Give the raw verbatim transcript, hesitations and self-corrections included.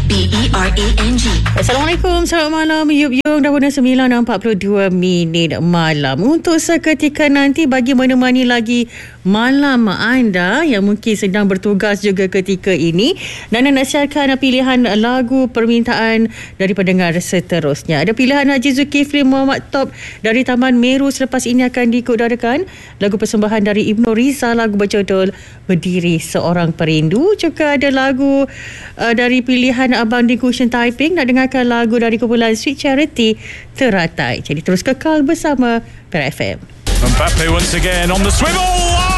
B E R A N G. Assalamualaikum, selamat malam. Yup Yung dah pukul sembilan empat puluh dua minit malam. Untuk seketika nanti, bagi menemani lagi malam anda yang mungkin sedang bertugas juga ketika ini, Nana nak siarkan pilihan lagu permintaan dari pendengar seterusnya. Ada pilihan Haji Zulkifli Muhammad Top dari Taman Meru. Selepas ini akan diikutdarkan lagu persembahan dari Ibnu Riza, lagu berjudul Berdiri Seorang Perindu. Juga ada lagu uh, dari pilihan Abang di Cushion Taiping. Nak dengarkan lagu dari kumpulan Sweet Charity, Teratai. Jadi terus kekal bersama Perak F M. Mbappe once again on the swivel.